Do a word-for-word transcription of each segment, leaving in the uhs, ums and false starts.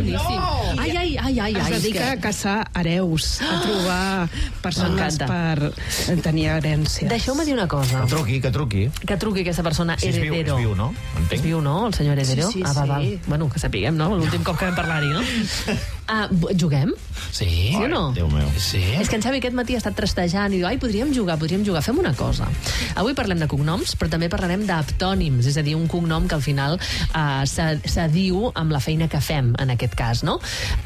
boníssim. No! Ai, ai, ai, ai. Es dedica a caçar hereus, a trobar persones per tenir herència. Deixeu-me dir una cosa. Que truqui, que truqui. Que truqui aquesta persona Sí, és viu, heredero. és viu, no? Entenc. És viu, no, el senyor heredero? Sí, sí, ah, va, va. sí. Bueno, que sapiguem, no? L'últim cop que vam parlar-hi, no? Ah, juguem? Sí. Sí o no? Déu meu. Sí. És que en Xavi aquest matí ha estat trastejant i diu, ai, podríem jugar, podríem jugar. Fem una cosa. Avui parlem de cognoms, però també parlarem d'aptònims, és a dir, un cognom que al final uh, se, se diu amb la feina que fem, en aquest cas, no?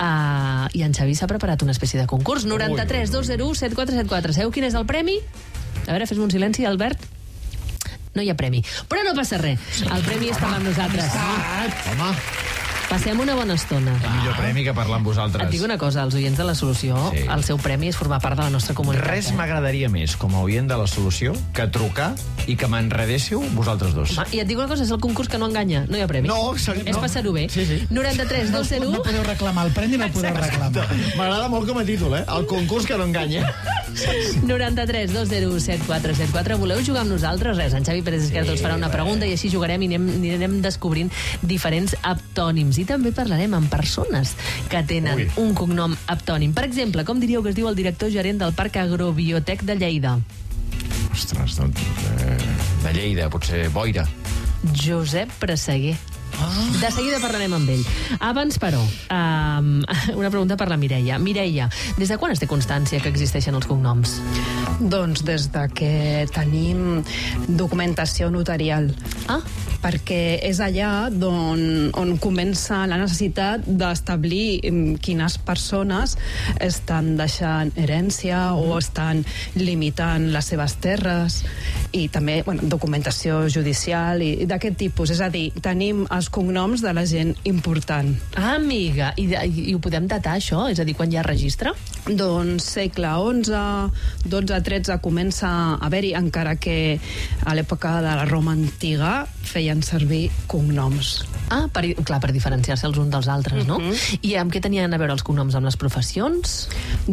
Uh, I en Xavi s'ha preparat una espècie de concurs. noranta-tres dos zero u set quatre set quatre. Sabeu quin és el premi? A veure, fes-me un silenci, Albert. No hi ha premi. Però no passa res. El premi és parlar amb nosaltres. Home, Passem una bona estona. el millor premi que parlar amb vosaltres. Et dic una cosa, els oients de la Solució, Sí. el seu premi és formar part de la nostra comunitat. Res eh? m'agradaria més, com a oient de la Solució, que trucar i que m'enredéssiu vosaltres dos. Home, I et dic una cosa, és el concurs que no enganya, no hi ha premi. No, seri- És no. passar-ho bé. Sí, sí. noranta-tres dos zero u No podeu reclamar el premi, no el podeu reclamar. M'agrada molt com a títol, eh? El concurs que no enganya. noranta-tres dos zero u set quatre set quatre. Voleu jugar amb nosaltres? Res, en Xavi Pérez Esquerdo us farà una pregunta i així jugarem i anem, anirem descobrint diferents aptònims. I també parlarem amb persones que tenen Ui. un cognom aptònim. Per exemple, com diríeu que es diu el director gerent del Parc Agrobiotec de Lleida? Ostres, doncs... Eh, de Lleida, potser Boira. Josep Presseguer. De seguida parlarem amb ell. Abans, però, um, una pregunta per la Mireia. Mireia, des de quan es té constància que existeixen els cognoms? Doncs des de que tenim documentació notarial. Ah, perquè és allà on, on comença la necessitat d'establir mm, quines persones estan deixant herència o estan limitant les seves terres, i també bueno, documentació judicial i, i d'aquest tipus. És a dir, tenim els cognoms de la gent important. ah amiga, I, i, i ho podem datar, això? És a dir, quan hi ha registre? Doncs segle onze, dotze, tretze comença a haver-hi, encara que a l'època de la Roma antiga feien servir cognoms. Ah, per, clar, per diferenciar-se els uns dels altres, no? Mhm. I amb què tenien a veure els cognoms? Amb les professions?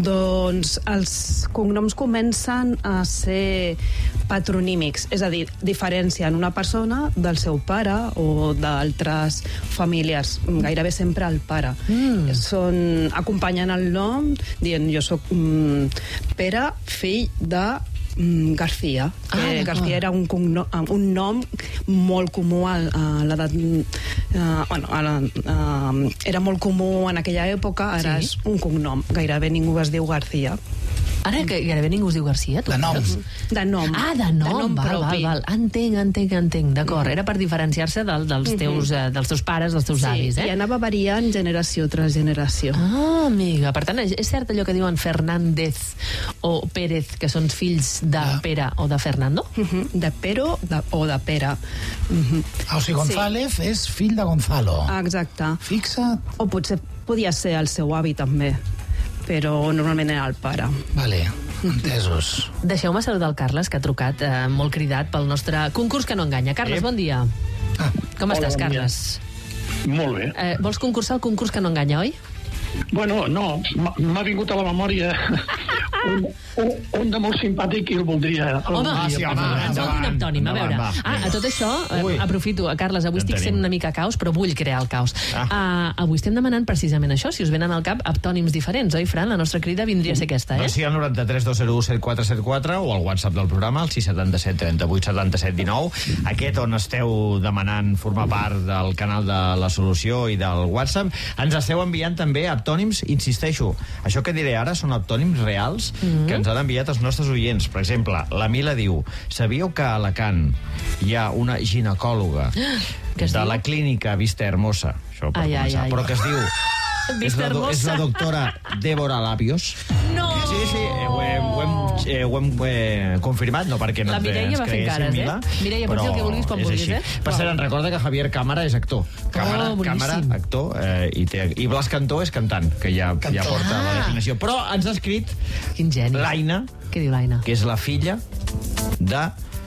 Doncs els cognoms comencen a ser patronímics, és a dir, diferencien una persona del seu pare o d'altres familiars, gairebé sempre el pare. Mm. Són, acompanyen el nom dient jo sóc mm, Pere, fill de mm, García, que Ah, d'acord. García era un, cognom, un nom molt comú a, a l'edat... Uh, bueno, a la, uh, era molt comú en aquella època, ara Sí. és un cognom. Gairebé ningú es diu García. Ara que gairebé ningú es diu Garcia, tu De nom. saps? De nom. Ah, de nom, de nom val, val, propi. val. Entenc, entenc, entenc. D'acord, era per diferenciar-se del, dels, teus, eh, dels teus pares, dels teus Sí, avis, eh? i anava variant generació tras generació. Ah, amiga. Per tant, és cert allò que diuen Fernández o Pérez, que són fills de Ah. Pere o de Fernando? Mhm, de Pero de, o de Pere. Mhm. Ah, o sigui, González és fill de Gonzalo. Ah, exacte. Fixa't. O potser podia ser el seu avi també, però normalment era el pare. Vale, entesos. Deixeu-me saludar el Carles, que ha trucat eh, molt cridat pel nostre concurs que no enganya. Carles, bon dia. Ah, Com Hola, estàs, bon dia. Carles? Molt bé. Eh, vols concursar al concurs que no enganya, oi? Bueno, no, m'ha- m'ha vingut a la memòria un, un, un de molt simpàtic i el voldria... El Home, voldria sí, home, presentar. ens vol dir un aptònim, a veure. Endavant, va. Ah, a tot això, Ui. eh, aprofito, Carles, avui En estic sent tenim. una mica caos, però vull crear el caos. Ah. Uh, avui estem demanant precisament això, si us venen al cap aptònims diferents, oi, Fran? La nostra crida vindria a ser aquesta, eh? Doncs sí, al noranta-tres dos zero u set quatre set quatre o al WhatsApp del programa, el sis setanta set trenta vuit setanta set dinou. Aquest on esteu demanant formar part del canal de la Solució i del WhatsApp. Ens esteu enviant també aptònims, insisteixo, això que diré ara són aptònims reals mm-hmm. que ens han enviat els nostres oients. Per exemple, la Mila diu: sabíeu que a Alacant hi ha una ginecòloga Que es de diu? la clínica Vista Hermosa, això per Ai, ai, començar, ai. però que es diu... Vista és, la, do- és Hermosa. la doctora Débora Labios. No! Sí, sí, eh, ho hem, ho hem, eh, ho hem eh, confirmat, no perquè no La Mireia ens va fent creguéssim, cares, eh? Mila, Mireia, pots dir el que vulguis quan és vulguis, així. eh? Per cert, em recorda que Javier Cámara és actor. Cámara, Oh, boníssim. Cámara actor, eh, i, té, i Blas Cantó és cantant, que ja, ja Cantor. porta la Ah. definició. Però ens ha escrit Quin geni. l'Aina, Què diu l'Aina? que és la filla de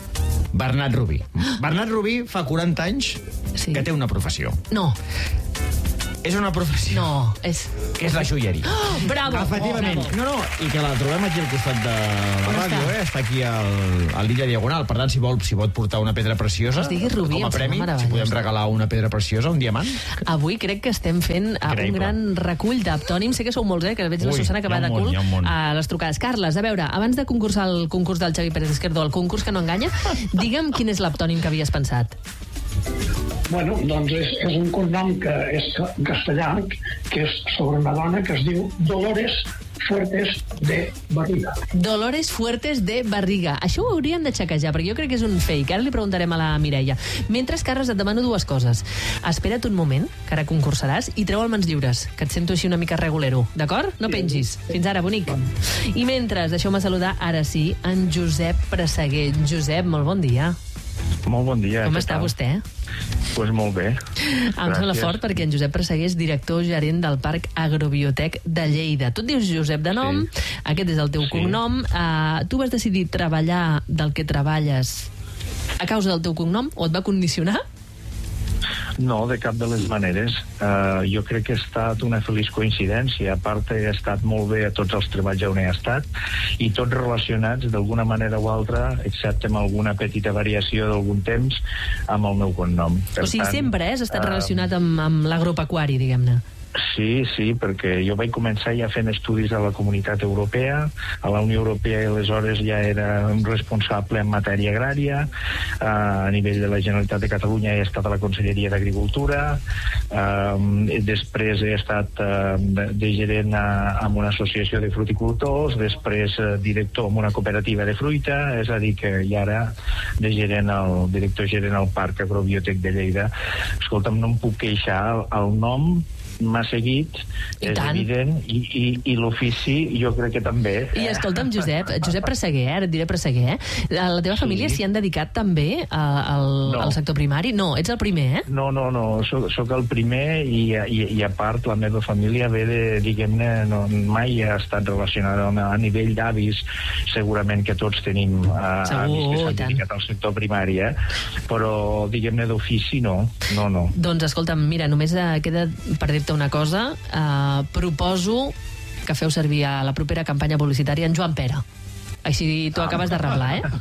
Bernat Rubí. Bernat Rubí fa quaranta anys Sí. que té una professió. No. És una professió. No, és... Que és la joieria. Oh, bravo! Efectivament. Oh, bravo. No, no, i que la trobem aquí al costat de la On ràdio, està? eh? Està aquí al, a l'illa Diagonal. Per tant, si vol, si pot portar una pedra preciosa, Es digui rubí, com a em premi, sembla si meravellós. podem regalar una pedra preciosa, un diamant. Avui crec que estem fent uh, un Increïble. gran recull d'aptònims. Sé que sou molts, eh? Que veig la Ui, Susana que hi ha va un de munt, cul hi ha un munt. a les trucades. Carles, a veure, abans de concursar el concurs del Xavi Pérez Izquierdo, el concurs que no enganya, digue'm quin és l'aptònim que havies pensat. Bueno, doncs és, és un cognom que és ca- castellà, que és sobre una dona que es diu Dolores Fuertes de Barriga. Dolores Fuertes de Barriga. Això ho hauríem de xequejar, perquè jo crec que és un fake. Ara li preguntarem a la Mireia. Mentre, Carles, et demano dues coses. Espera't un moment, que ara concursaràs, i treu el mans lliures, que et sento així una mica regulero. D'acord? No pengis. Fins ara, bonic. I mentre, deixeu-me saludar, ara sí, en Josep Presseguer. Josep, molt bon dia. Molt bon dia. Com què està tal? vostè? Doncs pues molt bé. Em sembla fort perquè en Josep Presseguer és director gerent del Parc Agrobiotec de Lleida. Tu et dius Josep de nom, Sí. aquest és el teu Sí. cognom. Uh, tu vas decidir treballar del que treballes a causa del teu cognom o et va condicionar? No, de cap de les maneres. Uh, jo crec que ha estat una feliç coincidència. A part, he estat molt bé a tots els treballs on he estat i tots relacionats d'alguna manera o altra, excepte amb alguna petita variació d'algun temps, amb el meu cognom. Per O sigui, tant, sempre eh, has estat eh, relacionat amb, amb l'agropecuari, diguem-ne. Sí, sí, perquè jo vaig començar ja fent estudis a la Comunitat Europea, a la Unió Europea, i aleshores ja era un responsable en matèria agrària, eh, a nivell de la Generalitat de Catalunya he estat a la Conselleria d'Agricultura, eh, després he estat eh, de, de gerent a, amb una associació de fruticultors, després eh, director en una cooperativa de fruita, és a dir que i ara de gerent al, director gerent al Parc Agrobiotec de Lleida. Escolta'm, no em puc queixar, el, el nom m'ha seguit, I és tant. evident, i, i, i l'ofici jo crec que també. I escolta'm, Josep, Josep Presseguer, eh, ara et diré Presseguer, eh? A la teva família s'hi han dedicat també a, al, No. al sector primari? No, ets el primer, eh? No, no, no, soc, soc el primer i, i, i a part la meva família ve de, diguem-ne, no, mai ha estat relacionada a, a nivell d'avis, segurament que tots tenim uh, Segur, avis que i s'han tant. dedicat al sector primari, eh? Però diguem-ne d'ofici no, no, no. Doncs escolta'm, mira, només eh, queda per dir-te una cosa. Eh, proposo que feu servir a la propera campanya publicitària en Joan Pera. Així tu acabes de reblar, eh?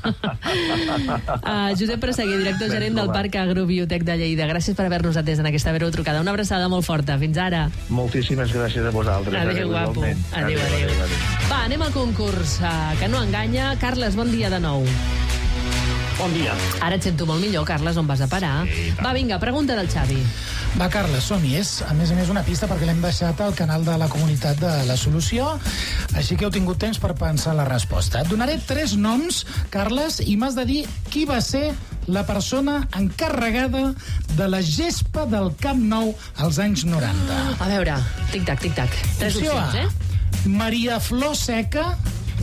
uh, Josep Presseguer, director Ben gerent del trobat. Parc Agrobiotec de Lleida. Gràcies per haver-nos atès en aquesta breu trucada. Una abraçada molt forta. Fins ara. Moltíssimes gràcies a vosaltres. Adéu, guapo. igualment. Adéu, adéu. Va, anem al concurs uh, que no enganya. Carles, bon dia de nou. Bon dia. Ara et sento molt millor, Carles, on vas a parar? Sí, tant. Va, vinga, pregunta del Xavi. Va, Carles, som-hi. És, a més a més, una pista perquè l'hem deixat al canal de la comunitat de la solució, així que heu tingut temps per pensar la resposta. Et donaré tres noms, Carles, i m'has de dir qui va ser la persona encarregada de la gespa del Camp Nou als anys noranta. A veure, tic-tac, tic-tac. Tres Opció opcions, A, eh? Maria Flor Seca,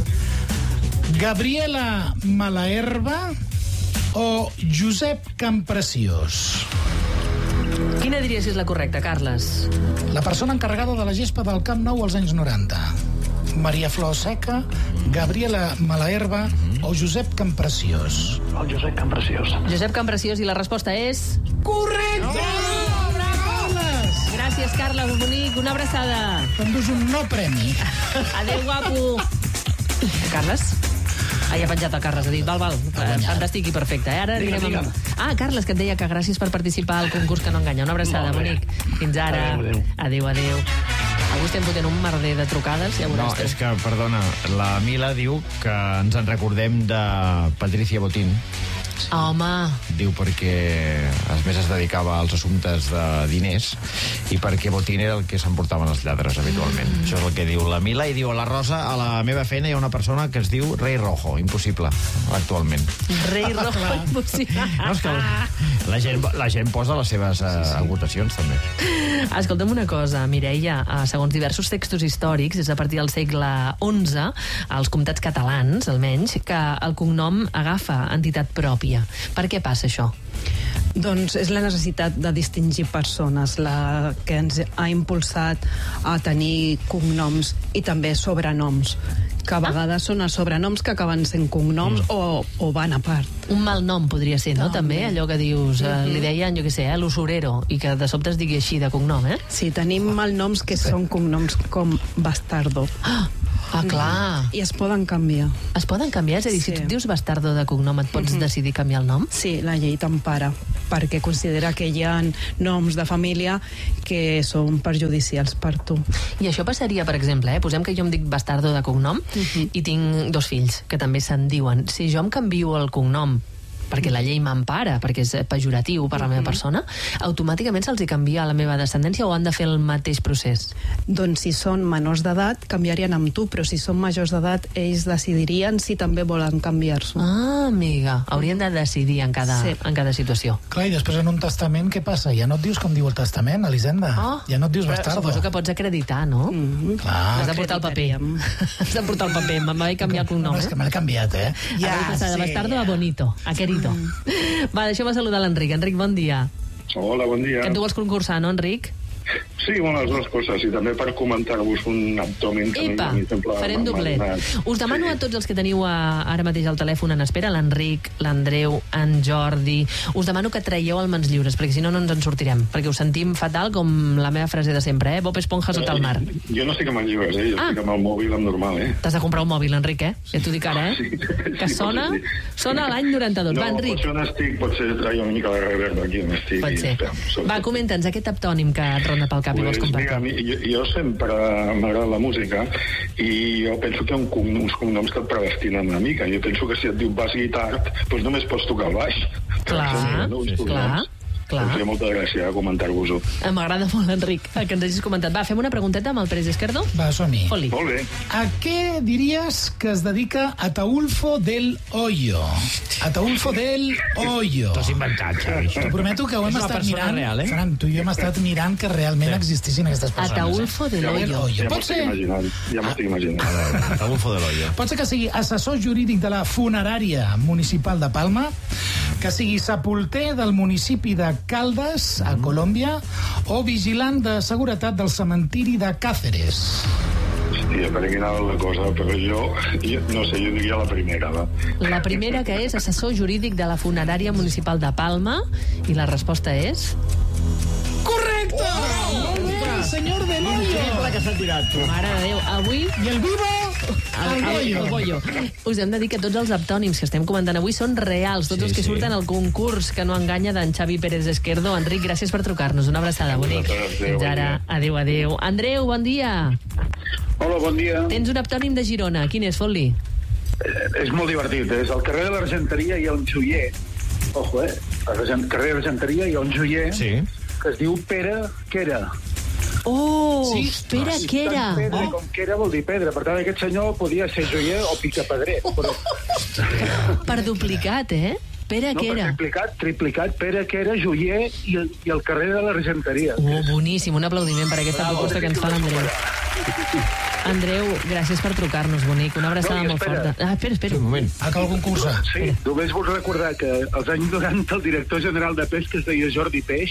Gabriela Malaherba o Josep Campreciós. Quina diries que és la correcta, Carles? La persona encarregada de la gespa del Camp Nou als anys noranta. Maria Flor Seca, Gabriela Malaherba o Josep Campreciós. El Josep Campreciós. Josep Campreciós, i la resposta és... Correcte! Oh, bravo, Carles! Gràcies, Carles, bonic. Una abraçada. T'endús un no premi. Adéu, guapo. Carles? Ah, ja ha penjat el Carles, ha dit, val, val, fantàstic i perfecte. Eh? Ara Digue'm, anirem amb... digue'm. Ah, Carles, que et deia que gràcies per participar al concurs que no enganya. Una abraçada, Molt bé. bonic. Fins ara. Adéu, Adéu, adéu. adéu. Avui estem fotent un merder de trucades, ja No, veuràs. tu. és que, perdona, la Mila diu que ens en recordem de Patricia Botín. Home, Diu perquè a més es dedicava als assumptes de diners i perquè Botín era el que s'emportaven els lladres habitualment. Mm. Això és el que diu la Mila. I diu a la Rosa, a la meva feina hi ha una persona que es diu Rei Rojo. Impossible, actualment. rei rojo impossible. No, és que la gent, la gent posa les seves uh, sí, sí. agotacions, també. Escolta'm una cosa, Mireia, eh, segons diversos textos històrics, és a partir del segle onze, als comtats catalans, almenys, que el cognom agafa entitat pròpia. Per què passa això? Doncs és la necessitat de distingir persones la que ens ha impulsat a tenir cognoms i també sobrenoms. que a vegades són els sobrenoms que acaben sent cognoms mm. o, o van a part. Un mal nom podria ser, no? També, allò que dius, eh, li deien, jo què sé, eh, l'usurero, i que de sobte es digui així de cognom, eh? Sí, tenim malnoms que són cognoms com bastardo. Ah, ah clar. I es poden canviar. Es poden canviar? És a dir, Sí. si tu et dius bastardo de cognom, et pots mm-hmm. decidir canviar el nom? Sí, la llei t'empara, perquè considera que hi ha noms de família que són perjudicials per tu. I això passaria, per exemple, eh? Posem que jo em dic bastardo de cognom Mhm. i tinc dos fills, que també se'n diuen. Si jo em canvio el cognom perquè la llei m'empara, perquè és pejoratiu per la meva persona, automàticament se'ls hi canvia a la meva descendència o han de fer el mateix procés? Doncs si són menors d'edat, canviarien amb tu, però si són majors d'edat, ells decidirien si també volen canviar-s'ho. Ah, amiga, haurien de decidir en cada, Sí. en cada situació. Clar, i després en un testament què passa? Ja no et dius com diu el testament, Elisenda. Oh, Ja no et dius però bastardo. Suposo que pots acreditar, no? Mm-hmm. Clar. Has de portar el paper. Has de portar el paper. Me'n vaig canviar el cognom, No, és eh? que me l'he canviat, eh? Ja, de passar de bastardo a bonito, a querito. Mm. Va, deixa'm saludar l'Enric. Enric, bon dia. Hola, bon dia. Que tu vols concursar, no, Enric? Sí, bueno, les dues coses, i també per comentar-vos un abdomen que Epa, a mi sempre farem m'ha doblet. donat. Us demano Sí. a tots els que teniu a, ara mateix al telèfon en espera, l'Enric, l'Andreu, en Jordi, us demano que traieu el mans lliures, perquè si no, no ens en sortirem, perquè us sentim fatal com la meva frase de sempre, eh? Bob Esponja sota el mar. Eh, Jo no estic amb el llibres, eh? Jo Ah. estic amb el mòbil, amb normal, eh? T'has de comprar un mòbil, Enric, eh? Ja t'ho dic ara, eh? Sí, Que sí, sona, pot ser. sona l'any noranta-dos. No, Va, Enric. potser on estic, potser traia una mica de reverb aquí on estic. Pot i ser. espera, sóc- Va, comenta'ns aquest aptònim que et ronda pel cap i vols Pues, mira, a mi, compartir. jo, jo sempre m'agrada la música i jo penso que hi ha un cognom, uns cognoms que et predestinen una mica. Jo penso que si et diu Bas Guitart, doncs només pots tocar el baix. Clar, Però, no, uns sí, sí. cognoms. clar, clar. Em feia molta gràcia comentar-vos-ho. M'agrada molt, Enric, que ens hagis comentat. Va, fem una pregunteta amb el Pérez Esquerdo? Va, som-hi. Fot-li. Molt bé. A què diries que es dedica Ataulfo del Hoyo? Ataulfo del Hoyo. T'ho has inventat, Xavi. T'ho prometo que ho hem És una estat persona mirant. real, eh? Fran, tu i jo hem estat mirant que realment existissin aquestes persones. Ataulfo del Ja, Hoyo. Hoyo. ja m'ho Pot estic ser? imaginant. Ja m'ho estic imaginant. Adolfo de l'Olla. Pot ser que sigui assessor jurídic de la funerària municipal de Palma, que sigui sepulter del municipi de Caldes, a Colòmbia, o vigilant de seguretat del cementiri de Càceres. Hòstia, per aquí anava la cosa, però jo, jo no sé, jo diria la primera, va. La primera, que és assessor jurídic de la funerària municipal de Palma, i la resposta és... Correcte! Molt bé, senyor del Hoyo! que s'ha tirat, tu. Mare de Déu, avui... I el vivo, El, el el, Hoyo. el bollo. Us hem de dir que tots els aptònims que estem comentant avui són reals, tots Sí, els que sí. surten al concurs que no enganya d'en Xavi Pérez Esquerdo. Enric, gràcies per trucar-nos. Una abraçada, bonic. Adéu, Fins bon ara. Adéu, adéu. Andreu, bon dia. Hola, bon dia. Tens un aptònim de Girona. Quin és, fot-li? Eh, és molt divertit. És al carrer de l'Argenteria hi ha un joier. Ojo, eh? Al carrer de l'Argenteria hi ha un joier Sí. que es diu Pere Quera. Oh, Sí, espera, I què era? tant Pedra com Quera vol dir pedra. Per tant, aquest senyor podia ser joier o picapedrer. Però Per duplicat, eh? Pere, no, què per era? triplicat, triplicat, Pere Quera, joier i, el- i el carrer de l'Argenteria. Oh, boníssim. Un aplaudiment per aquesta proposta que ens fa l'Andreu. Andreu, gràcies per trucar-nos, bonic. Una abraçada No, i molt espera. forta. Ah, espera, espera. Un moment. Acaba el concurs. Sí, només vull recordar que als anys noranta el director general de pesca es deia Jordi Peix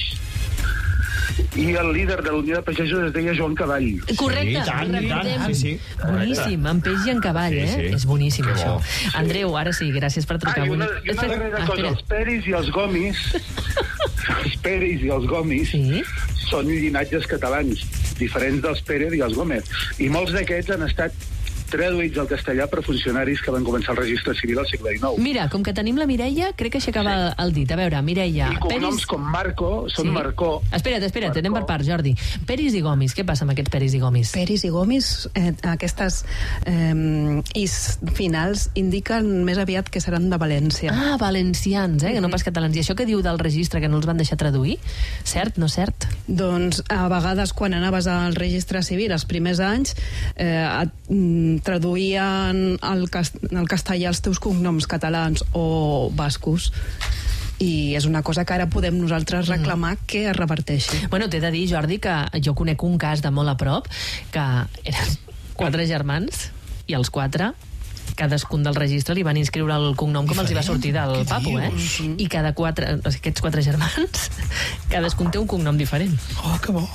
i el líder de la Unió de Pagesos es deia Joan Cavall. Correcte, Sí, i tant, i tant. recordem. Sí, sí. Boníssim, en peix i en cavall, Sí, eh? sí. És boníssim, Que això. bo. Andreu, ara sí, gràcies per trucar. Ah, i una, bonic. i una Espera, darrera ah, cosa, espera. els peris i els gomis, els peris i els gomis Sí? són llinatges catalans, diferents dels Pérez i els Gómez. I molts d'aquests han estat traduïts al castellà per funcionaris que van començar el registre civil al segle dinou. Mira, com que tenim la Mireia, crec que aixecava el dit. A veure, Mireia... I cognoms com Marco són Marcó. Espera't, espera't, Marcó. anem per parts, Jordi. Peris i gomis, què passa amb aquests peris i gomis? Peris i gomis, eh, aquestes eh, is finals indiquen més aviat que seran de València. Ah, valencians, eh, que no pas catalans. I això que diu del registre que no els van deixar traduir? Cert, no cert? Doncs a vegades quan anaves al registre civil els primers anys eh, et, mm, traduïen al, cas al castellà els teus cognoms catalans o bascos i és una cosa que ara podem nosaltres reclamar mm. que es reverteixi. Bueno, t'he de dir, Jordi, que jo conec un cas de molt a prop, que eren quatre germans, i els quatre cadascun del registre li van inscriure el cognom com els hi va sortir del Què papo, eh? dius? I cada quatre, o sigui, aquests quatre germans, cadascun té un cognom diferent. Oh, que bo.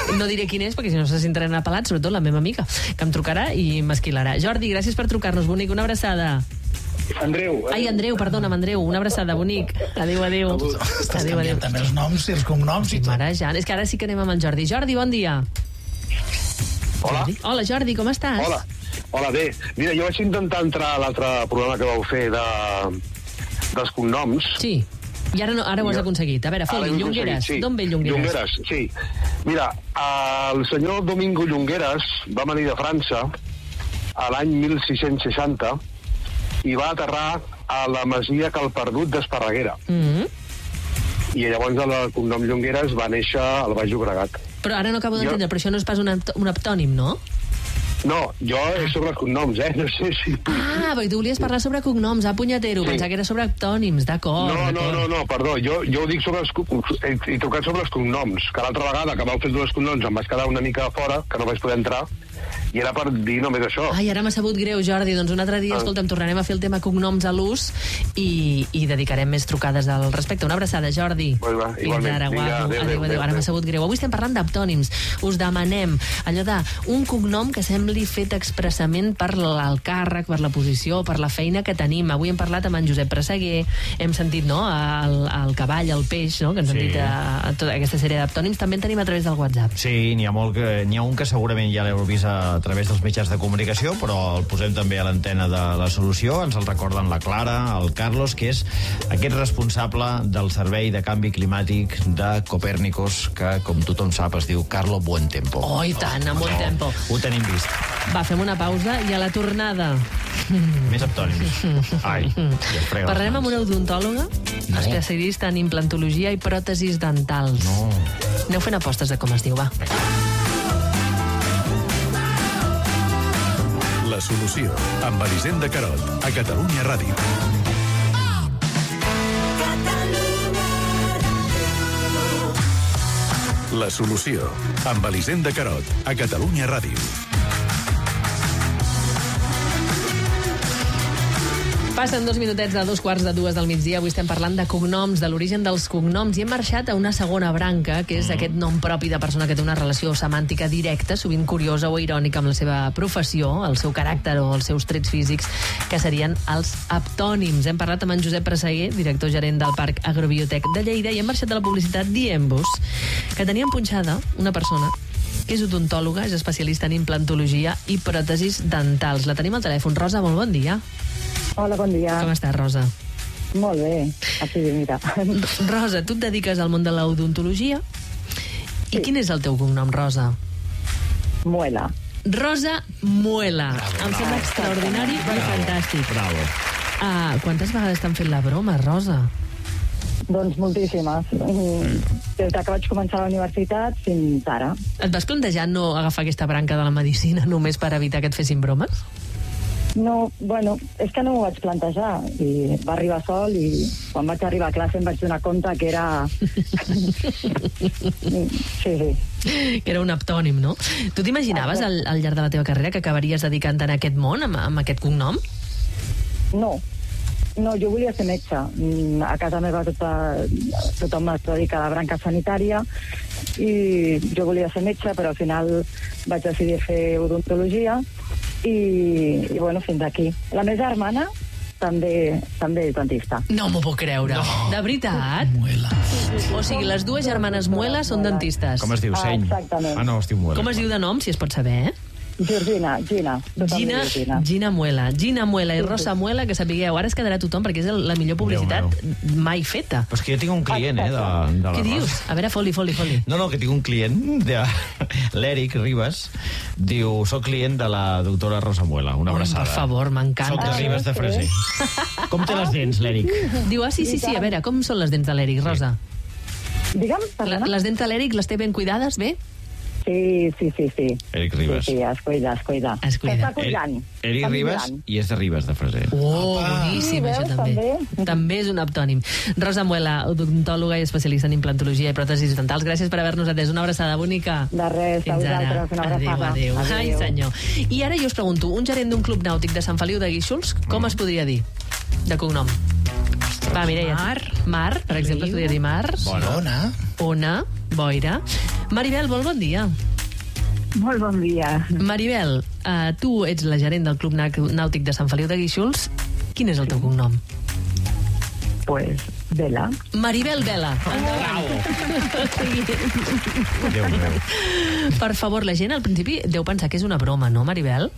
No diré quin és, perquè si no se sentiran apel·lats, sobretot la meva amiga, que em trucarà i m'esquilarà. Jordi, gràcies per trucar-nos, bonic. Una abraçada. Andreu. Ai, Andreu, perdona'm, Andreu. Una abraçada, bonic. Adéu, adéu. Estàs Adéu, adéu. canviant també els noms i els cognoms i tot. Marejant. És que ara sí que anem amb el Jordi. Jordi, bon dia. Hola. Jordi? Hola, Jordi, com estàs? Hola. Hola, bé. Mira, jo vaig intentar entrar a l'altre programa que vau fer de... dels cognoms. Sí. I ara, no, ara ho has Jo- aconseguit. A veure, Ara fot-li, ho he Llongueres. aconseguit, sí. D'on ve Llongueres? Llongueres, sí. Mira, el senyor Domingo Llongueres va venir de França a l'any mil sis-cents seixanta i va aterrar a la masia Cal Perdut d'Esparreguera. Mm-hmm. I llavors el cognom Llongueres va néixer al Baix Llobregat. Però ara no acabo Jo- d'entendre, però això no és pas un, apt- un aptònim, no? No, jo és sobre els cognoms, eh? No sé si... Ah, perquè tu volies parlar sobre cognoms, ah, punyetero, Sí. pensava que era sobre aptònims, d'acord. No, no, d'acord. no, no, perdó, jo, jo ho dic sobre els... co- He, he trucat sobre els cognoms, que l'altra vegada que vau fer els cognoms em vaig quedar una mica a fora, que no vaig poder entrar, i era per dir només això. Ai, ara m'ha sabut greu, Jordi. Doncs un altre dia, Ah. escolta'm, tornarem a fer el tema cognoms a l'ús i, i dedicarem més trucades al respecte. Una abraçada, Jordi. Pues va, Fins igualment. ara, Vinga, guapo. adéu, Adéu, adéu, adéu. Ara adéu. m'ha sabut greu. Avui estem parlant d'aptònims. Us demanem allò de un cognom que sembli fet expressament per el càrrec, per la posició, per la feina que tenim. Avui hem parlat amb en Josep Presseguer, hem sentit, no?, el, el cavall, el peix, no?, que ens han Sí. dit a, a tota aquesta sèrie d'aptònims. També en tenim a través del WhatsApp. Sí, n'hi ha molt que, n'hi ha un que segurament ja l'heu vist a través dels mitjans de comunicació, però el posem també a l'antena de la solució. Ens el recorden la Clara, el Carlos, que és aquest responsable del Servei de Canvi Climàtic de Copèrnicos, que, com tothom sap, es diu Carlo Buentempo. Oh, i tant, amb bon tempo. Ho tenim vist. Va, fem una pausa i a la tornada Més aptònims. Ai, ja es frega les parlarem amb mans. una odontòloga No. especialista en implantologia i pròtesis dentals. No. Aneu fent apostes de com es diu, va. La solució, amb Elisenda Carot, a Catalunya Ràdio. La solució, amb Elisenda Carot, a Catalunya Ràdio. Passen dos minutets de dos quarts de dues del migdia. Avui estem parlant de cognoms, de l'origen dels cognoms, i hem marxat a una segona branca, que és aquest nom propi de persona que té una relació semàntica directa, sovint curiosa o irònica amb la seva professió, el seu caràcter o els seus trets físics, que serien els aptònims. Hem parlat amb en Josep Presseguer, director gerent del Parc Agrobiotec de Lleida, i hem marxat a la publicitat dient-vos que teníem punxada una persona que és odontòloga, és especialista en implantologia i pròtesis dentals. La tenim al telèfon. Rosa, molt bon dia. Hola, bon dia. Com estàs, Rosa? Molt bé. Aquí, mira. Rosa, tu et dediques al món de l'odontologia. I quin és el teu cognom, Rosa? Muela. Rosa Muela. Em sembla extraordinari i fantàstic. Bravo. Uh, quantes vegades t'han fet la broma, Rosa? Doncs moltíssimes. Mm, Des de que vaig començar la universitat fins ara. Et vas plantejar no agafar aquesta branca de la medicina només per evitar que et fessin bromes? No, bueno, és que no m'ho vaig plantejar i va arribar sol i quan vaig arribar a classe em vaig donar compte que era... sí, sí. Que era un aptònim, no? Tu t'imaginaves al, al llarg de la teva carrera que acabaries dedicant en aquest món, amb, amb aquest cognom? No, no, jo volia ser metge. Mm, A casa meva tota, tothom es dedica a la branca sanitària i jo volia ser metge, però al final vaig decidir fer odontologia i, i bueno, fins aquí. La meva germana també, també és dentista. No m'ho puc creure. No. De veritat? Muela. O sigui, les dues germanes Muela són dentistes. Com es diu? Ah, Seny? exactament. Ah, no, es diu Muela. Com es diu de nom, si es pot saber, eh? Georgina, Gina. tothom Gina, diu Gina. Gina Muela. Gina Muela i Rosa Muela, que sapigueu, ara es quedarà tothom perquè és el- la millor publicitat Déu mai feta. Però és que jo tinc un client, eh, de, de la Què dius? Rosa. A veure, foli, foli, foli. No, no, que tinc un client, de l'Eric Ribas, diu, soc client de la doctora Rosa Muela, una Home, abraçada. per favor, Soc m'encanta. de Ribes de Freser. Com té les dents, l'Eric? Diu, ah, sí, sí, sí, a veure, com són les dents de l'Eric, Rosa? Digue'm, La, perdona? les dents de l'Eric les té ben cuidades, bé? Sí, sí, sí, sí. Eric Ribas. Sí, sí, es cuida, es cuida. Es cuida. S'està cuidant. Eric Està Ribas millorant. i és de Ribes de Freser. Oh, boníssim, Sí, això veus, també. també. També és un aptònim. Rosa Muela, odontòloga i especialista en implantologia i pròtesis dentals. Gràcies per haver-nos atès. Una abraçada bonica. De res, a Fins ara. vosaltres, una abraçada. Adéu, adéu. Ai, Adéu. senyor. I ara jo us pregunto, un gerent d'un club nàutic de Sant Feliu de Guíxols, com es podria dir? De cognom. Va, Mireia. Mar. Mar, per exemple, es podria dir Mar. Ona. Ona, boira. Maribel, molt bon dia. Molt bon dia. Maribel, uh, tu ets la gerent del Club Nàutic de Sant Feliu de Guíxols. Quin és el teu cognom? Pues, Vela. Maribel Vela. Bravo! Déu meu. Per favor, la gent al principi deu pensar que és una broma, no, Maribel?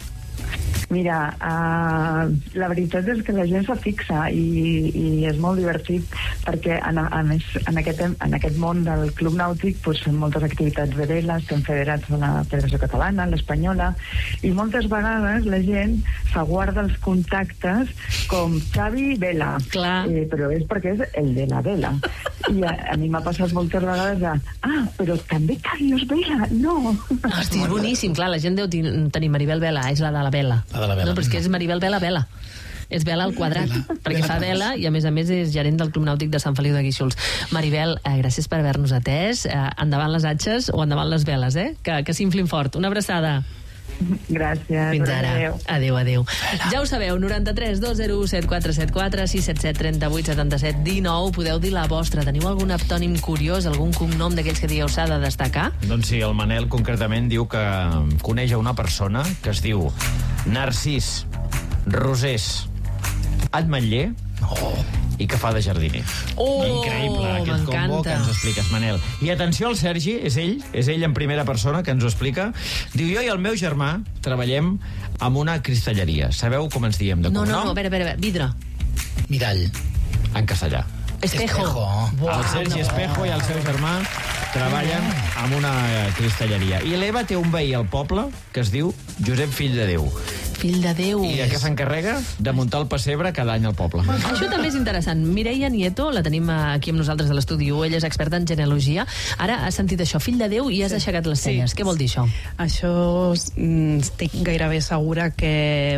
Mira, uh, la veritat és que la gent se fixa i, i és molt divertit perquè en, a més, en, aquest, en aquest món del Club Nàutic pues, fem moltes activitats de vela, estem federats a la Federació Catalana, a l'Espanyola, i moltes vegades la gent se guarda els contactes com Xavi Vela. Clar. Eh, però és perquè és el de la vela. I a, a mi m'ha passat moltes vegades de, ah, però també Carlos Vela, no. Hosti, és boníssim, clar, la gent deu tenir Maribel Vela, és la de la vela. La de la vela. No, però és que és Maribel Vela Vela. És vela al quadrat, vela. perquè fa vela i a més a més és gerent del Club Nàutic de Sant Feliu de Guíxols. Maribel, eh, gràcies per haver-nos atès. Eh, endavant les atxes o endavant les veles, eh? Que, que s'inflin fort. Una abraçada. Gràcies. Fins ara. Adéu. Adéu, adéu. Ja ho sabeu, noranta-tres dos zero u set quatre set quatre sis set set tres vuit set set un nou. Podeu dir la vostra. Teniu algun aptònim curiós, algun cognom d'aquells que dieu s'ha de destacar? Doncs sí, el Manel concretament diu que coneix a una persona que es diu Narcís Rosés Atmetller oh. i que fa de jardiner. Oh, increïble, aquest combo que ens expliques, Manel. I atenció al Sergi, és ell, és ell en primera persona que ens ho explica. Diu, jo i el meu germà treballem amb una cristalleria. Sabeu com ens diem de no, cognom? No, no, a veure, a veure, vidre. Mirall. En castellà. Espejo. Espejo. Wow, El Sergi Espejo i el seu germà treballen amb una cristalleria. I l'Eva té un veí al poble que es diu Josep Fill de Déu. Fill de Déu. I de què s'encarrega? De muntar el pessebre cada any al poble. Això també és interessant. Mireia Nieto, la tenim aquí amb nosaltres a l'estudi. Ella és experta en genealogia. Ara has sentit això, fill de Déu, i has sí. aixecat les celles. Sí. Què vol dir això? Això mm, estic gairebé segura que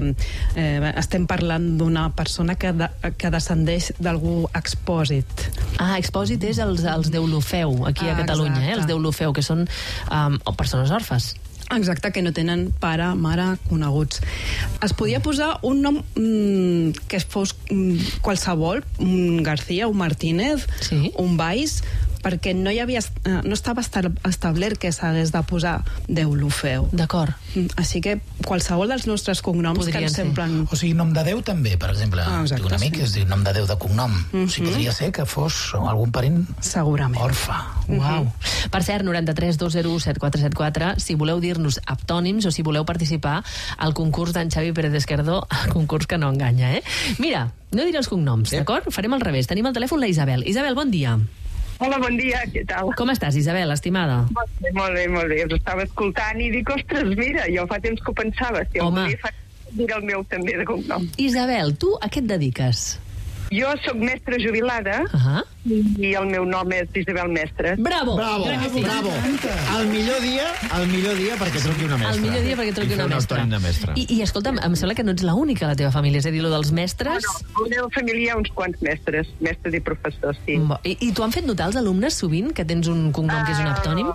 eh, estem parlant d'una persona que, de, que descendeix d'algú expòsit. Ah, expòsit és els, els Deulofeu, aquí a ah, Catalunya, exacte. eh? Els Deulofeu, que són um, persones orfes. Exacte, que no tenen pare, mare coneguts. Es podia posar un nom mm, que fos mm, qualsevol, un García, un Martínez, sí. un Valls, perquè no hi havia, no estava establert que s'hagués de posar Deulofeu. D'acord. Així que qualsevol dels nostres cognoms podrien que ens semblen... O sigui, nom de Déu també, per exemple. Ah, exacte, un amic sí. que es diu nom de Déu de cognom. Mm-hmm. O sigui, podria ser que fos algun parent segurament orfe. Mm-hmm. Uau. Per cert, noranta-tres dos zero u set quatre set quatre, si voleu dir-nos aptònims o si voleu participar al concurs d'en Xavi Pérez Esquerdó, concurs que no enganya, eh? Mira, no diré els cognoms, sí. d'acord? Farem al revés. Tenim al telèfon la Isabel. Isabel, bon dia. Hola, bon dia, què tal? Com estàs, Isabel, estimada? Molt bé, molt bé, molt bé. Us estava escoltant i dic, ostres, mira, jo fa temps que ho pensava. Si Home. algú fa dir el meu també de cognom. Isabel, tu a què et dediques? Jo sóc mestra jubilada uh-huh. i el meu nom és Isabel Mestres. Bravo! Bravo, Sí. bravo. El millor dia, el millor dia perquè truqui una mestra. El millor dia perquè truqui una mestra. Un de mestra. I, I escolta'm, em sembla que no ets l'única a la teva família, és a dir, lo dels mestres... No, no, a la meva família hi ha uns quants mestres, mestres i professors, sí. I, i t'ho han fet notar els alumnes sovint, que tens un cognom que és un aptònim?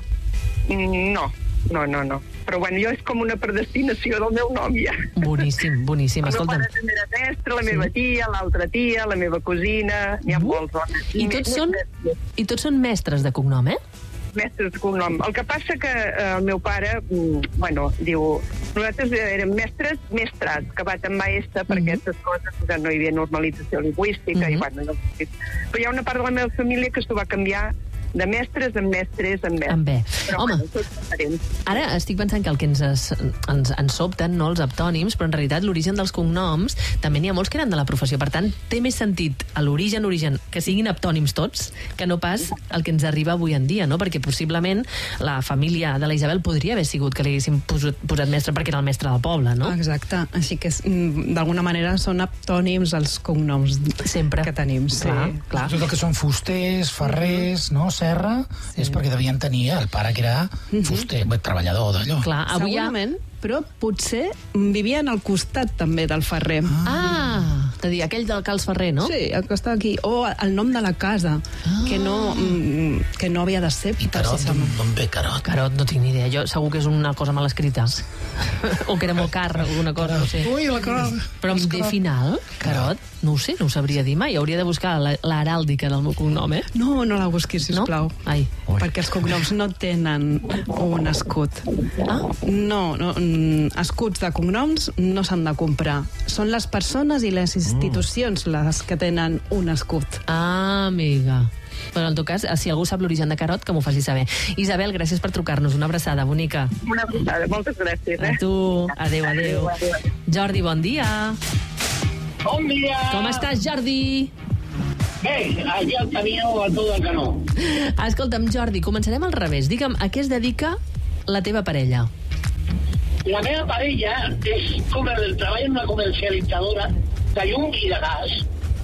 Uh, no, no, no, no. Però bueno, jo és com una predestinació del meu nom, ja. Boníssim, boníssim. El meu Escolta'm. pare també era mestre, la meva tia, l'altra tia, la meva cosina, n'hi ha Uh. molts dones. I tots, són, I tots són mestres de cognom, eh? Mestres de cognom. El que passa que eh, el meu pare, mm, bueno, diu, nosaltres érem mestres mestrats, acabat en maestre, per Mhm. aquestes coses, que no hi havia normalització lingüística, Mhm. i bueno, no, però hi ha una part de la meva família que s'ho va canviar de mestres en mestres en mestres. En bé. Però, Home, bueno, tots diferents. ara estic pensant que el que ens, es, ens, ens sobten, no, els aptònims, però en realitat l'origen dels cognoms també n'hi ha molts que eren de la professió. Per tant, té més sentit a l'origen, origen, que siguin aptònims tots, que no pas el que ens arriba avui en dia, no? Perquè possiblement la família de la Isabel podria haver sigut que li haguessin posat, posat mestre perquè era el mestre del poble, no? Exacte, així que mm, d'alguna manera són aptònims els cognoms Sempre. que tenim. Sí. Clar, clar. Tot el que són fusters, ferrers, no? Serra, sí. És perquè devien tenir el pare que era fuster, mm-hmm. treballador d'allò. Clar, avui Segurament, ja... però potser vivien al costat també del ferrer. Ah! de dir, aquell del Cals Ferrer, no? Sí, el que està aquí. O el nom de la casa, ah. que, no, mm, que no havia de ser. I Carot, d'on ve Carot? Carot, no tinc ni idea. Jo segur que és una cosa mal escrita. O que era molt car, alguna cosa, no sé. Ui, la Carot. Però amb D final, Carot, no ho sé, no ho sabria dir mai. Hauria de buscar l'heràldica del meu cognom, eh? No, no la busquis, sisplau. No? Ai. Perquè els cognoms no tenen un escut. Ah? No, no, escuts de cognoms no s'han de comprar. Són les persones i les institucions mm. les que tenen un escut. Ah, amiga. Però en tot cas, si algú sap l'origen de Carot, que m'ho faci saber. Isabel, gràcies per trucar-nos. Una abraçada, bonica. Una abraçada, moltes gràcies. Eh? A tu. Adéu, adéu. adéu, adéu. Jordi, bon dia. Bon dia. Com estàs, Jordi? Bé, aquí el teniu a tot el canó. Escolta'm, Jordi, començarem al revés. Digue'm, a què es dedica la teva parella? La meva parella és com el treball en una comercialitzadora de llum i de gas.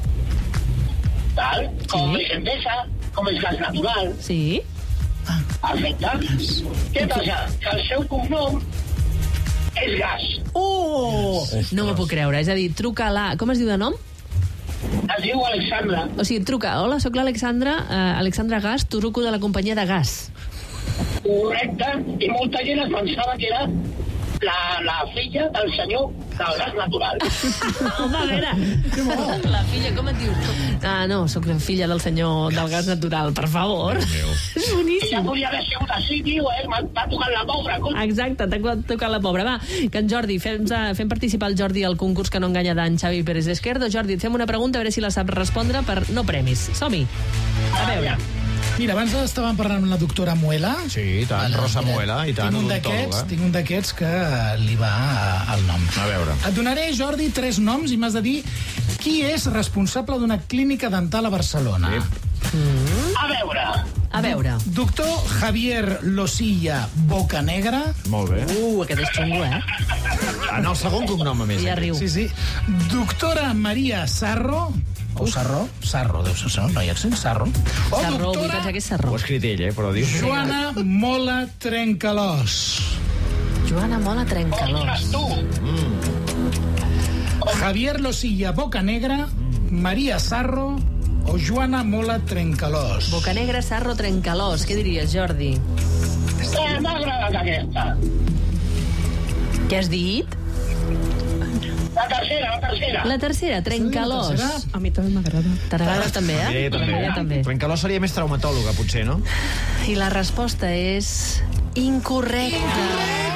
Tal? Com sí. és Endesa, com és gas natural. Sí. Perfecte. Què passa? Que el seu cognom és Gas. Oh! No m'ho puc creure. És a dir, truca a la... Com es diu de nom? Es diu Alexandra. O sigui, truca. Hola, sóc l'Alexandra, uh, Alexandra Gas, truco de la companyia de gas. Correcte. I molta gent es pensava que era la, la filla del senyor del gas natural. Home, a veure, la filla, com et dius? Ah, no, sóc la filla del senyor del gas natural, per favor. És boníssim. Ja podria haver sigut així, tio, eh? M'ha tocat la pobra. Exacte, t'ha tocat la pobra. Va, que en Jordi, fem, fem participar el Jordi al concurs que no enganya d'en Xavi Pérez Esquerdo. Jordi, et fem una pregunta, a veure si la saps respondre per no premis. Som-hi. A veure. Mira, abans estàvem parlant amb la doctora Muela. Sí, i tant, vale, Rosa Muela, i tant, tinc un d'aquests, tinc un d'aquests que li va al nom. A veure. Et donaré, Jordi, tres noms i m'has de dir qui és responsable d'una clínica dental a Barcelona. Sí. Mm. A veure. A veure. Doctor Javier Losilla Bocanegra. Molt bé. Uh, aquest és xungo, eh? En el segon cognom, a més. Ja riu. Sí, sí. Doctora Maria Sarro. O Sarro, Sarro, deu ser, no hi ha accent, Sarro. O Sarro, vull doctora pensar que és Sarro. Ho ha escrit ell, eh, però diu... Joana Mola Trencalòs. Joana Mola Trencalòs. Mm. Javier Losilla Bocanegra, Maria Sarro o Joana Mola Trencalòs. Bocanegra, Sarro, Trencalòs. Què diries, Jordi? Eh, m'ha agradat aquesta. Què has dit? La tercera, la tercera. La tercera, Trencalòs. Sí, la tercera, a mi també m'agrada. T'agrada també, eh? Sí, també. també. Trencalòs seria més traumatòloga, potser, no? I la resposta és... incorrecta.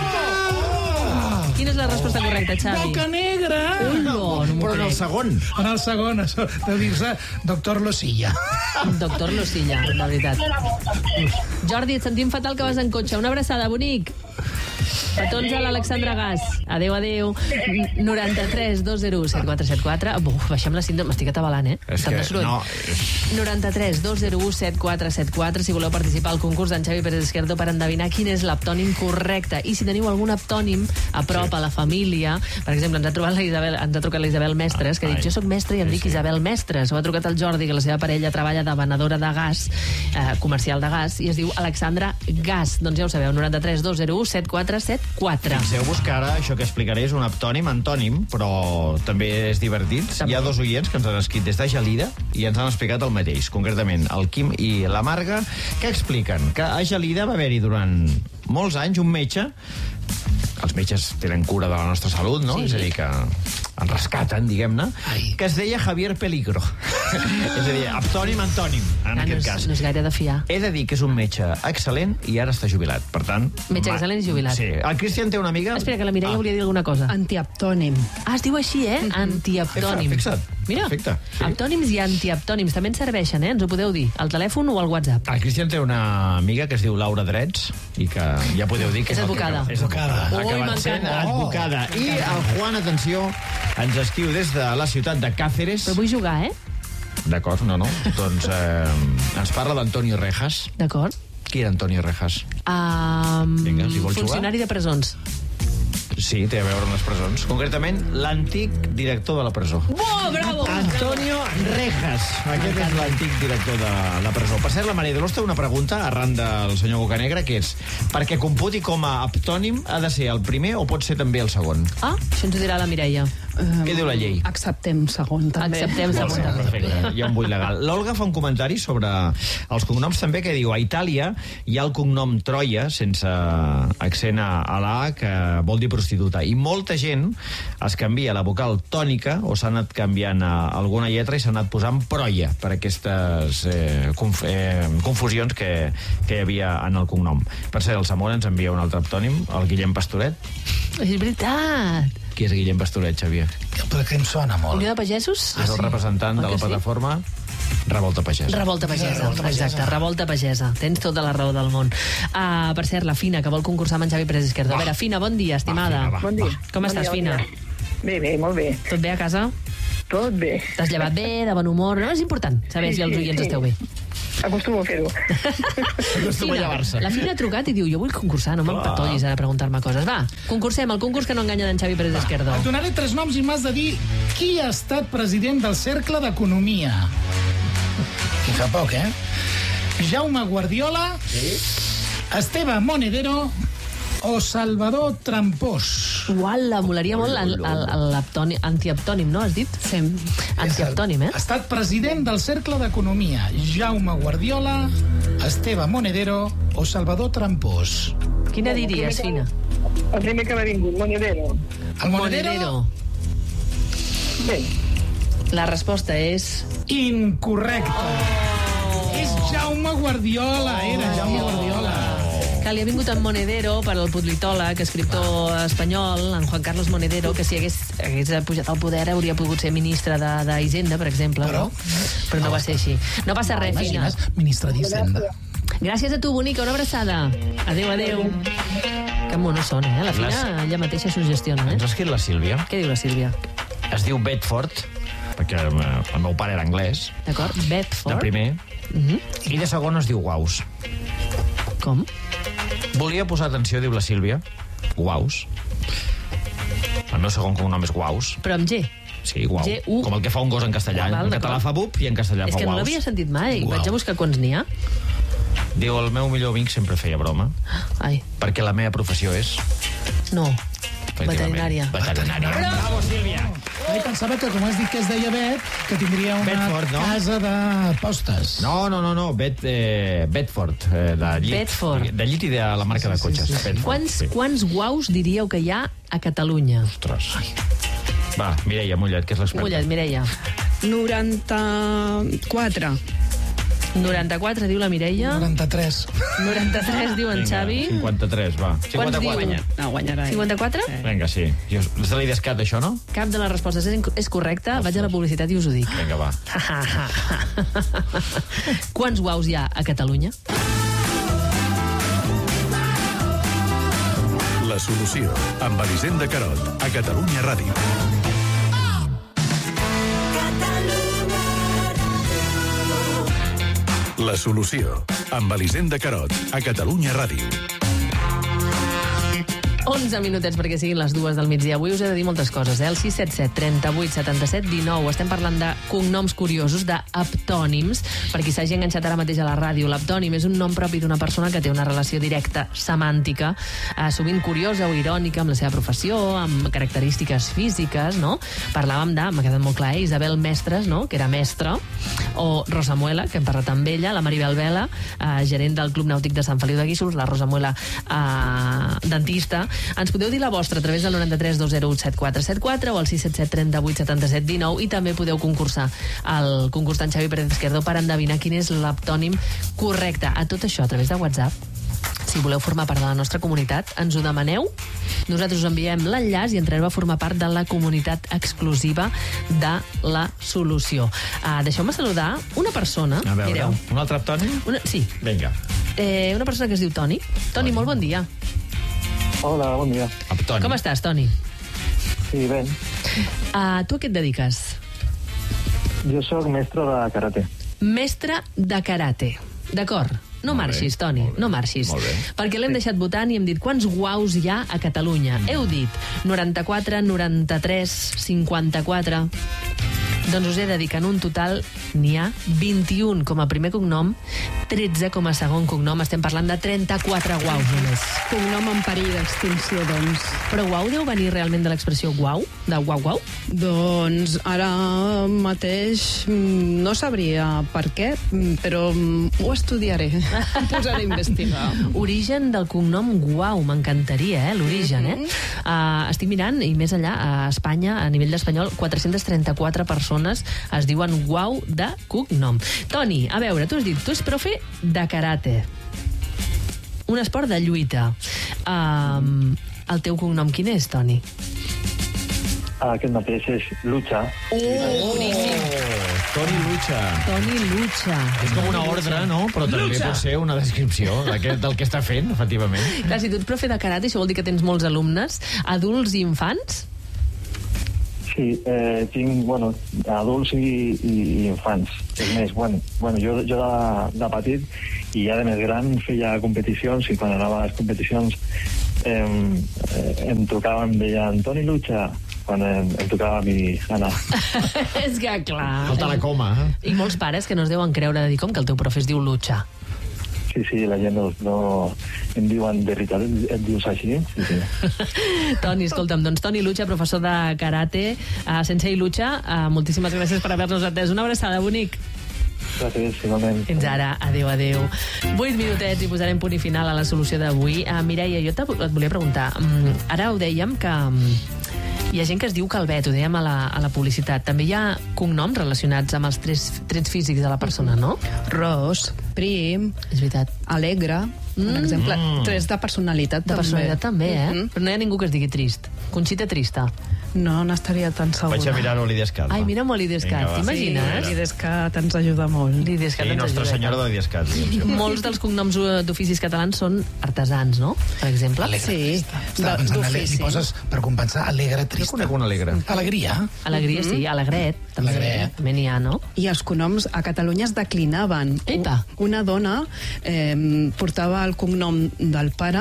Quina és la resposta correcta, Xavi? Bocanegra! Ui, no, no Però en el segon. En el segon, això, de dir-se doctor Losilla. Doctor Losilla, la veritat. Jordi, et sentim fatal que vas en cotxe. Una abraçada, bonic. Petons a l'Alexandra Gas. Adéu, adéu. noranta-tres dos zero u set quatre set quatre. Uf, baixem la síndrome. M'estic atabalant, eh? És que, no... noranta-tres dos zero u set quatre set quatre. Si voleu participar al concurs d'en Xavi Pérez Esquerdo per endevinar quin és l'aptònim correcte. I si teniu algun aptònim a prop, sí. a la família... Per exemple, ens ha, trobat la Isabel, ens ha trucat la Isabel Mestres, que ha dit, jo soc mestre i em sí, dic sí. Isabel Mestres. O ha trucat el Jordi, que la seva parella treballa de venedora de gas, eh, comercial de gas, i es diu Alexandra Gas. Doncs ja ho sabeu, noranta-tres dos zero u set quatre set quatre. Fixeu-vos que ara això que explicaré és un aptònim, antònim, però també és divertit. També. Hi ha dos oients que ens han escrit des de Gelida i ens han explicat el mateix, concretament el Quim i la Marga, que expliquen que a Gelida va haver-hi durant molts anys un metge. Els metges tenen cura de la nostra salut, no? Sí. És a dir, que en rescaten, diguem-ne, que es deia Javier Peligro. És a dir, aptònim, antònim, en ah, aquest no és, cas. No és gaire de fiar. He de dir que és un metge excel·lent i ara està jubilat, per tant... Metge excel·lent i jubilat. Sí. El Cristian té una amiga... Espera, que la Mireia ah. volia dir alguna cosa. Antiaptònim. Ah, es diu així, eh? Mm-hmm. Antiaptònim. Fixa't. Mira, perfecte. Sí. aptònims i antiaptònims també ens serveixen, eh? Ens ho podeu dir, al telèfon o al WhatsApp. El Cristian té una amiga que es diu Laura Drets i que ja podeu dir que és, és advocada. És advocada. Ui, acabat sent advocada. Oh, I el Juan, atenció, ens escriu des de la ciutat de Cáceres. Però vull jugar, eh? D'acord, no, no. Doncs eh, ens parla d'Antonio Rejas. D'acord. Qui era Antonio Rejas? Um, Vinga, si vols funcionari jugar. de presons. Sí, té a veure amb les presons. Concretament, l'antic director de la presó. Oh, bravo! Antonio Rejas. Aquest és l'antic director de la presó. Per cert, la Maria Dolors té una pregunta arran del senyor Bocanegra, que és, perquè computi com a aptònim ha de ser el primer o pot ser també el segon? Ah, això ens ho dirà la Mireia. Um, Què diu la llei? Acceptem segon, també. Acceptem segon, també. Perfecte, hi ha un buit legal. L'Olga fa un comentari sobre els cognoms també, que diu, a Itàlia hi ha el cognom Troia, sense accent a la A, que vol dir prostituta. I molta gent es canvia la vocal tònica o s'ha anat canviant a alguna lletra i s'ha anat posant Proia per aquestes eh, conf eh, confusions que, que hi havia en el cognom. Per cert, el Zamora ens envia un altre aptònim, el Guillem Pastoret. És veritat. Qui és Guillem Pastoret, Xavier? Perquè em sona molt. Unió de Pagesos? És el representant de la plataforma Revolta Pagesa. Revolta Pagesa, Revolta Pagesa. exacte, Revolta Pagesa. Tens tota la raó del món. Uh, per cert, la Fina, que vol concursar amb en Xavi Pérez Izquierdo. A veure, Fina, bon dia, estimada. Va, Fina, va, Bon dia. Com Bon estàs, dia, bon Fina? dia. Bé, bé, molt bé. Tot bé a casa? Tot bé. T'has llevat bé, de bon humor? No, és important saber Sí, si els sí, oients sí. esteu bé. Acostumo a fer-ho. Acostuma a llevar-se. La Fina ha trucat i diu, jo vull concursar, no m'empatollis ara a preguntar-me coses. Va, concursem, el concurs que no enganya d'en Xavi Pérez Izquierdo. Et donaré tres noms i m'has de dir qui ha estat president del Cercle d'Economia. I fa poc, eh? Jaume Guardiola, sí. Esteve Monedero o Salvador Trampós. Uala, molaria molt el- el- el aptònim- antiaptònim, no? Has dit? Sí. Antiaptònim, eh? Ha estat president del Cercle d'Economia. Jaume Guardiola, Esteve Monedero o Salvador Trampós. Quina diries, Fina? El primer que m'ha vingut, Monedero. El Monedero? Bé. La resposta és... Incorrecte. És Jaume Guardiola, era Jaume Guardiola. Que li ha vingut en Monedero per al politòleg, escriptor espanyol, en Juan Carlos Monedero, que si hagués, hagués pujat al poder hauria pogut ser ministre de- d'Hisenda, per exemple. Però? No? Però no va ser així. No passa res, Fina. Imagines, ministre d'Hisenda. Gràcies a tu, bonica, una abraçada. Adéu, adéu. Que mono són, eh? La Fina Les- ella mateixa suggestiona, eh? Ens ha escrit la Sílvia. Què diu la Sílvia? Es diu Bedford, perquè eh, el meu pare era anglès, D'acord? Bedford. de primer, Mhm. i de segon es diu Guaus. Com? Volia posar atenció, diu la Sílvia, Guaus. El meu segon cognom és Guaus. Però amb G. Sí, guau. G U. Com el que fa un gos en castellà. Val, En català d'acord. fa bup i en castellà És fa que no guaus. l'havia sentit mai. Guau. Vaig a buscar quants n'hi ha. Diu, el meu millor amic sempre feia broma, Ai, perquè la meva professió és... no. efectivament, Veterinària. Veterinària. Bravo, Sílvia! Ai, pensava que, com has dit que es deia Bet, que tindria una Bedford, no? casa de postes. No, no, no, no. Bet, eh, Bedford, eh, de llit. Bedford. De llit i de la marca de cotxes. Bedford, Quants, sí. quants guaus diríeu que hi ha a Catalunya? Ostres. Va, Mireia Mollet, que és l'experta. Mollet, Mireia. noranta-quatre. noranta-quatre, diu la Mireia. noranta-tres. noranta-tres, diu en Vinga, Xavi. cinquanta-tres, va. cinquanta-quatre. diu? No, guanyarà ell. cinquanta-quatre? Vinga, sí. Jo, és de l'Idescat, això, no? Cap de les respostes és, és correcta. Vaig a la publicitat i us ho dic. Vinga, va. Quants guaus hi ha a Catalunya? La solució, amb Elisenda Carot, a Catalunya Ràdio. La solució, amb Elisenda Carot, a Catalunya Ràdio. onze minutets perquè siguin les dues del migdia. Avui us he de dir moltes coses, eh? El sis set set, trenta-vuit, setanta-set, dinou. Estem parlant de cognoms curiosos, d'aptònims. Per qui s'hagi enganxat ara mateix a la ràdio, l'aptònim és un nom propi d'una persona que té una relació directa, semàntica, eh, sovint curiosa o irònica amb la seva professió, amb característiques físiques, no? Parlàvem de, m'ha quedat molt clar, eh? Isabel Mestres, no? Que era mestra, o Rosa Muela, que hem parlat amb ella, la Maribel Vela, eh, gerent del Club Nàutic de Sant Feliu de Guíxols, la Rosa Muela, eh, dentista. Ens podeu dir la vostra a través del noranta-tres dos zero u set quatre set quatre o al sis set set, trenta-vuit, setanta-set, dinou, i també podeu concursar al concurs d'en Xavi Pérez Izquierdo per endevinar quin és l'aptònim correcte. A tot això, a través de WhatsApp, si voleu formar part de la nostra comunitat, ens ho demaneu, nosaltres us enviem l'enllaç i entrareu a formar part de la comunitat exclusiva de la solució. Uh, Deixeu-me saludar una persona. A veure, Mireu, un altre aptònim? una, sí, Vinga. eh, una persona que es diu Toni. Toni, molt bon dia. Hola, bon dia. Aptònim. Com estàs, Toni? Sí, bé. Uh, tu a què et dediques? Jo sóc mestre de karate. Mestre de karate. D'acord. No marxis, Toni, no marxis. Perquè l'hem deixat votant i hem dit quants guaus hi ha a Catalunya. Heu dit noranta-quatre, noranta-tres, cinquanta-quatre... Doncs us he de dir que en un total n'hi ha vint-i-un com a primer cognom, tretze com a segon cognom. Estem parlant de trenta-quatre guaus només. Cognom en perill d'extinció, doncs. Però guau deu venir realment de l'expressió guau? De guau guau? Doncs ara mateix no sabria per què, però ho estudiaré. Em posaré a investigar. Origen del cognom guau, m'encantaria, eh, l'origen, eh? Uh, estic mirant, i més enllà, a Espanya, a nivell d'espanyol, quatre-centes trenta-quatre persones es diuen guau de cognom. Toni, a veure, tu has dit, tu ets profe de karate. Un esport de lluita. Um, el teu cognom quin és, Toni? Aquest mateix és Lucha. Oh, boníssim. Oh, Toni Lucha. Toni Lucha. És com una ordre, no? Però també Lucha. pot ser una descripció d'aquest, del que està fent, efectivament. Clar, si tu ets profe de karate, això vol dir que tens molts alumnes, adults i infants? Sí, eh, tinc, bueno, adults i, i, i infants. És més, bueno, bueno jo, jo de, de petit i ja de més gran feia competicions i quan anava a les competicions eh, eh, em tocava, em deia Toni Lucha, quan em, em tocava a mi anar. És que, clar... Falta la coma, eh? I molts pares que no es deuen creure de dir com que el teu profe es diu Lucha. Sí, sí, la gent no, no em diuen de veritat, et dius així? Sí, sí. Toni, escolta'm, doncs Toni Lucha, professor de karate, uh, Sensei Lucha, uh, moltíssimes gràcies per haver-nos atès. Una abraçada, bonic. Gràcies, igualment. Fins ara, adeu, adeu. Vuit minutets i posarem punt i final a la solució d'avui. Uh, Mireia, jo et volia preguntar, um, ara ho dèiem que... Um, hi ha gent que es diu Calvet, ho dèiem a la, a la publicitat. També hi ha cognoms relacionats amb els tres, trets físics de la persona, no? Ros, Prim, és veritat. Alegre, per Mm. exemple. Mm. Tres de personalitat, De també. personalitat també, eh? Mhm. Però no hi ha ningú que es digui Trist. Conxita Trista. No, n'estaria tan segura. Vaig a mirar-ho a l'Idescat. Ai, mira molt l'Idescat, t'imagines? Sí, l'Idescat ens ajuda molt. L'Idescat Sí, ens Nostra ajuda. Senyora de l'Idescat. Molts dels cognoms eh, d'oficis catalans són artesans, no? Per exemple. Alegre, Sí, Estava de- pensant, ale- d'ofici. li poses, per compensar, alegre, trista. Jo conec un alegre. Alegria. Alegria, sí. Alegret. També, Alegret. també n'hi ha, no? I els cognoms a Catalunya es declinaven. Epa. Una dona eh, portava el cognom del pare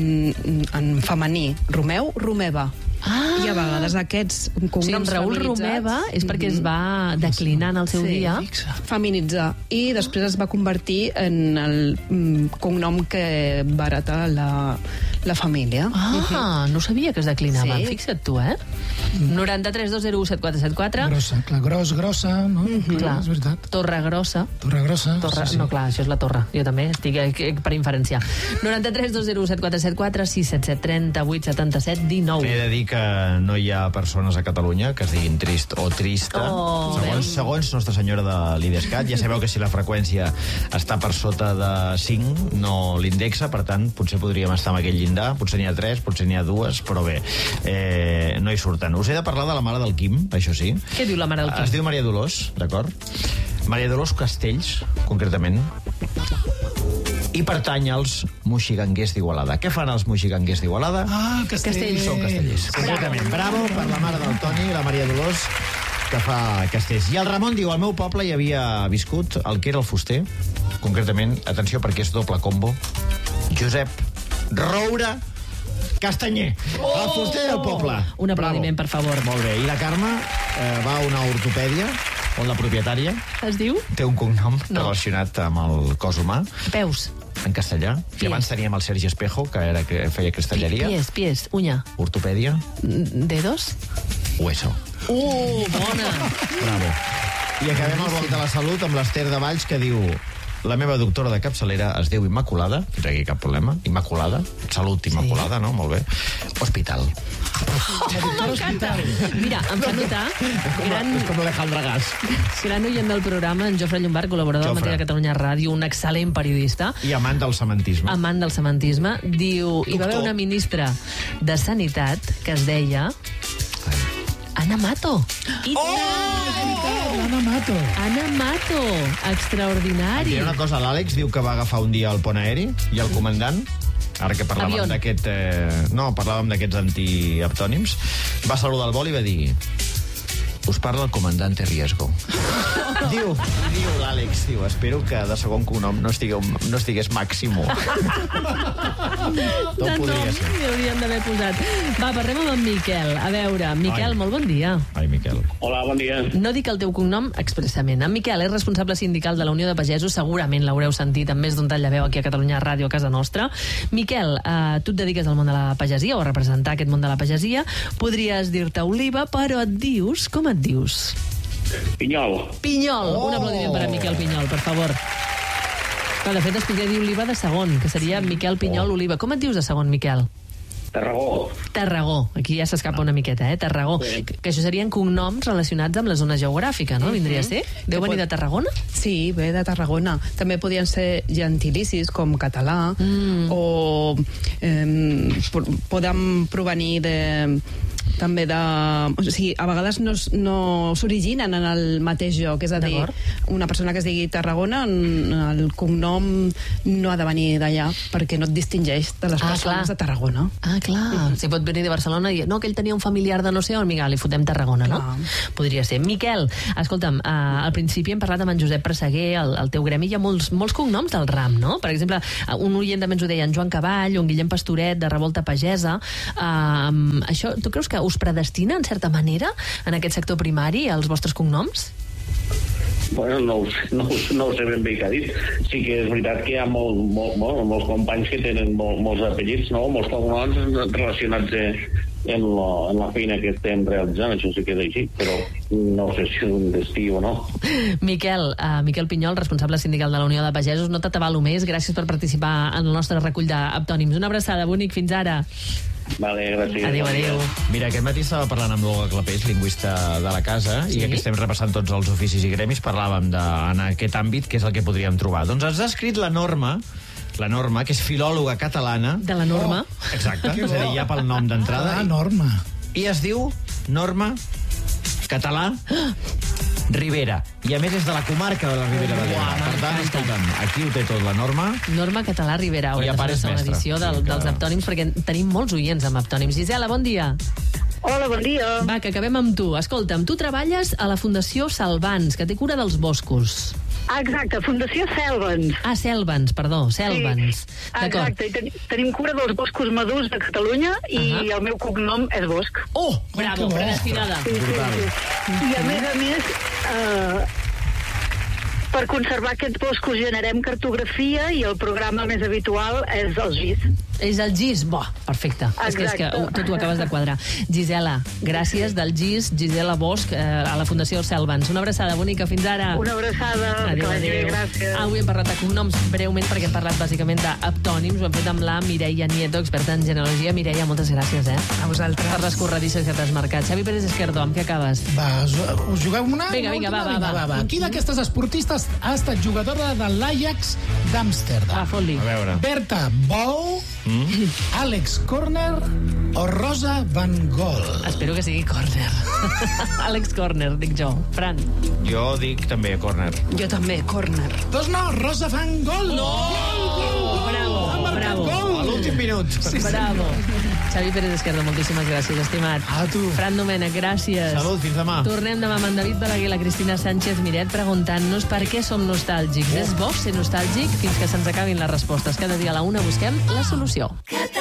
mm, en femení, Romeu Romeva. Ah. I a vegades aquests O sigui, cognoms en Raül feminitzats- Romeva és perquè es va declinant al seu Sí. dia. feminitzar, i després es va convertir en el mm, cognom que va heretar la, la família. Ah, no sabia que es declinaven. Sí. Fixa't tu, eh? noranta-tres dos zero u set quatre set quatre. Grossa, clar, gros, grossa, no? Clar. És veritat. Torre Grossa. Torre grossa. Torre, sí, sí. no, clar, això és la torre. Jo també estic eh, per inferenciar. noranta-tres dos zero u set quatre set quatre, sis set set, trenta-vuit, setanta-set, dinou. He de dir que no hi ha persones a Catalunya que es diguin Trist o Trista. Oh, segons, veus? segons Nostra Senyora de l'Idescat. Ja sabeu que si la freqüència està per sota de cinc, no l'indexa, per tant, potser podríem estar amb aquell llindar. Potser n'hi ha tres, potser n'hi ha dues, però bé, eh, no hi surten. Us he de parlar de la mare del Quim, això sí. Què diu la mare del Quim? Es diu Maria Dolors, d'acord? Maria Dolors Castells, concretament, i pertany als moixiganguers d'Igualada. Què fan els moixiganguers d'Igualada? Ah, Castells. Són castellers. Concretament, bravo per la mare del Toni i la Maria Dolors, que fa castells. I el Ramon diu, al meu poble hi havia viscut el que era el fuster, concretament, atenció perquè és doble combo, Josep Roura Castanyer, el fuster del poble. Un aplaudiment, per favor. Molt bé. I la Carme eh, va a una ortopèdia on la propietària Es diu? té un cognom No. relacionat amb el cos humà, Peus. en castellà. Pies. I abans teníem el Sergi Espejo, que era que feia castelleria. Pies, pies, uña. Ortopèdia, Dedos? hueso. Uh, bona. Bravo. I acabem el bloc de la salut amb l'Ester de Valls, que diu: la meva doctora de capçalera es diu Immaculada, fins aquí cap problema, Immaculada, salut Immaculada, sí. No? Molt bé. Hospital. M'encanta. Mira, em fa notar gran, És com l'Alejandra Gas. gran oient del programa, en Jofre Llombard, col·laborador del Jofre. Matí de Catalunya Ràdio, un excel·lent periodista, I amant del cementisme. amant del cementisme, diu, hi va haver Doctor. una ministra de Sanitat que es deia Ana Mato. I Anna Mato. Ana Mato, extraordinari. Diré una cosa, l'Àlex diu que va agafar un dia el pont aeri i el comandant, ara que parlàvem Avión. d'aquest... Eh, no, parlàvem d'aquests antiaptònims, va saludar el vol i va dir: Us parla el comandante Riesgo. Diu, diu l'Àlex, diu, espero que de segon cognom no, estigueu, no estigués Màximo. Tot podria ser. Hi haurien d'haver posat. Va, parlem amb en Miquel. A veure, Miquel, Ai. molt bon dia. Ai, Miquel. Hola, bon dia. No dic el teu cognom expressament. En Miquel és responsable sindical de la Unió de Pagesos, segurament l'haureu sentit en més d'un tall de veu aquí a Catalunya Ràdio, a casa nostra. Miquel, eh, tu et dediques al món de la pagesia o a representar aquest món de la pagesia. Podries dir-te Oliva, però et dius... Com et dius? Pinyol. Pinyol. Oh. Un aplaudiment per a Miquel Pinyol, per favor. Clar, de fet, es podria dir Oliva de segon, que seria Miquel Pinyol Oliva. Com et dius de segon, Miquel? Tarragó. Tarragó. Aquí ja s'escapa una miqueta, eh? Tarragó. Sí. Que, que això serien cognoms relacionats amb la zona geogràfica, no? Vindria a ser? Deu venir de Tarragona? Sí, ve de Tarragona. També podien ser gentilicis, com català, mm. o eh, poden provenir de... també de... O sigui, a vegades no, no s'originen en el mateix lloc, és a dir, una persona que es digui Tarragona, el cognom no ha de venir d'allà, perquè no et distingeix de les ah, persones clar. de Tarragona. Ah, clar. Mm-hmm. Si pot venir de Barcelona i... No, que ell tenia un familiar de no sé on, Miguel, li fotem Tarragona, clar. no? Podria ser. Miquel, escolta'm, uh, al principi hem parlat amb en Josep Presseguer, el, el teu gremi, hi ha molts, molts cognoms del ram, no? Per exemple, un oient també ens ho deia, en Joan Cavall, o en Guillem Pastoret, de Revolta Pagesa. Uh, això, tu creus que us predestina, en certa manera, en aquest sector primari, els vostres cognoms? Bueno, no, no, no ho sé ben bé què ha dit. Sí que és veritat que hi ha molt, molt, molt, molts companys que tenen molt, molts apellits, no? Molts cognoms relacionats en la, en la feina que estem realitzant, això sí que és així, però no sé si és un destí o no. Miquel, uh, Miquel Pinyol, responsable sindical de la Unió de Pagesos, no t'atabalo més, gràcies per participar en el nostre recull d'aptònims. Una abraçada, bonic, fins ara. Vale, gràcies. Adéu, adéu. Mira, aquest matí estava parlant amb l'Olga Clapés, lingüista de la casa, sí? I que estem repassant tots els oficis i gremis, parlàvem de, en aquest àmbit, què és el que podríem trobar. Doncs ens ha escrit la Norma, la Norma, que és filòloga catalana. De la Norma? Oh, exacte, és a dir, ja pel nom d'entrada. Ah, Norma. I es diu Norma, català, Ribera. I a més és de la comarca de la Ribera de l'Ebre. Per tant, escolta'm, aquí ho té tot la Norma. Norma Català Ribera. Haurem de fer una edició del, dels aptònims, perquè tenim molts oients amb aptònims. Gisela, bon dia. Hola, bon dia. Va, que acabem amb tu. Escolta'm, tu treballes a la Fundació Salvans, que té cura dels boscos. Ah, exacte, Fundació Selvans. Ah, Selvans, perdó, Selvans. Sí, exacte, i ten tenim cura dels boscos madurs de Catalunya i uh -huh. el meu cognom és Bosch. Oh, bravo, predestinada. Sí, sí, sí. I a més a més, eh, per conservar aquests boscos generem cartografia i el programa més habitual és el G I S. És el G I S? Bo, perfecte. És que, és que tot ho acabes de quadrar. Gisela, gràcies del G I S, Gisela Bosch, eh, a la Fundació Selvans. Una abraçada bonica, fins ara. Una abraçada, adéu, que adéu. gràcies. Avui hem parlat de cognoms breument, perquè hem parlat bàsicament d'aptònims. Ho hem fet amb la Mireia Nieto, experta en genealogia. Mireia, moltes gràcies, eh? A vosaltres. Per les corredisses que t'has marcat. Xavi Pérez Esquerdo, amb què acabes? Va, us, us jugueu una? Vinga, vinga, va, va, va. va, va. Qui d'aquestes esportistes ha estat jugadora de l'Ajax d'Amsterdam? Ah, fot-li. A veure. Berta Bou, mm? Alex Corner o Rosa Van Gol? Espero que sigui Corner. Àlex Corner, dic jo. Fran. Jo dic també Corner. Jo també, Corner. Doncs no, Rosa Van Gol! No! Bravo, bravo. A l'últim minut. Sí, bravo. Xavi Pérez Esquerdo, moltíssimes gràcies, estimat. A tu. Fran Domènech, gràcies. Salut, fins demà. Tornem demà amb en David Balaguer i la Cristina Sánchez Miret preguntant-nos per què som nostàlgics. És bo ser nostàlgic fins que se'ns acabin les respostes. Cada dia a la una busquem la solució.